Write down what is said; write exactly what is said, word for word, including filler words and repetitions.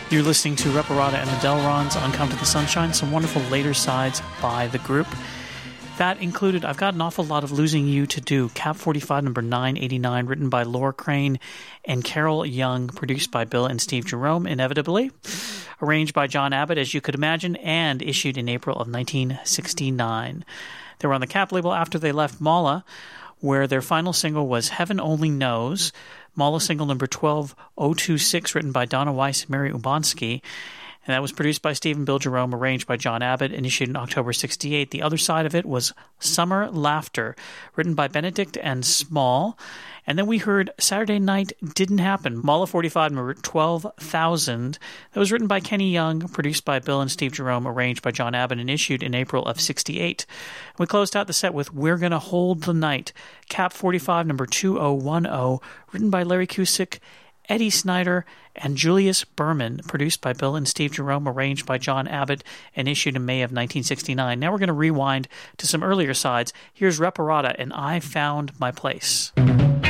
You're listening to Reparata and the Delrons on Come to the Sunshine, some wonderful later sides by the group. That included I've Got an Awful Lot of Losing You to Do, Cap forty-five, number nine eighty-nine, written by Laura Crane and Carol Young, produced by Bill and Steve Jerome, inevitably, arranged by John Abbott, as you could imagine, and issued in April of nineteen sixty-nine. They were on the Cap label after they left Mala, where their final single was Heaven Only Knows, Mala single number twelve oh twenty-six, written by Donna Weiss and Mary Ubansky, and that was produced by Steve and Bill Jerome, arranged by John Abbott, and issued in October sixty-eight. The other side of it was Summer Laughter, written by Benedict and Small. And then we heard Saturday Night Didn't Happen, Mala forty-five, number twelve thousand. That was written by Kenny Young, produced by Bill and Steve Jerome, arranged by John Abbott, and issued in April of sixty-eight. We closed out the set with We're Gonna Hold the Night, Cap forty-five, number two oh one oh, written by Larry Cusick, Eddie Snyder, and Julius Berman, produced by Bill and Steve Jerome, arranged by John Abbott, and issued in May of nineteen sixty-nine. Now we're going to rewind to some earlier sides. Here's Reparata and I Found My Place.